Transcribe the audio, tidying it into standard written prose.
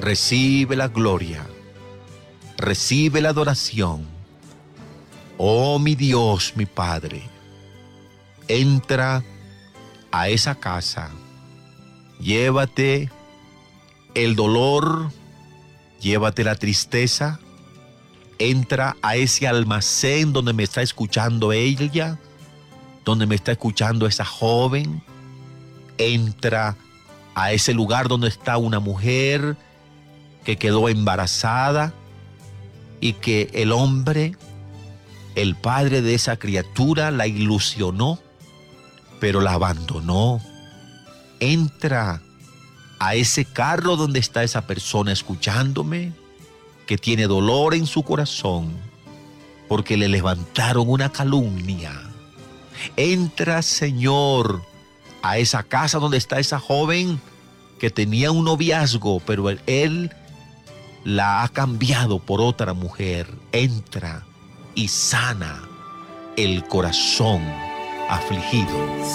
Recibe la gloria, recibe la adoración. Oh mi Dios, mi Padre, entra a esa casa, llévate el dolor, llévate la tristeza, entra a ese almacén donde me está escuchando ella, donde me está escuchando esa joven, entra a ese lugar donde está una mujer que quedó embarazada y que el hombre, el padre de esa criatura, la ilusionó, pero la abandonó. Entra a ese carro donde está esa persona escuchándome, que tiene dolor en su corazón porque le levantaron una calumnia. Entra, Señor, a esa casa donde está esa joven que tenía un noviazgo, pero él la ha cambiado por otra mujer. Entra y sana el corazón afligido.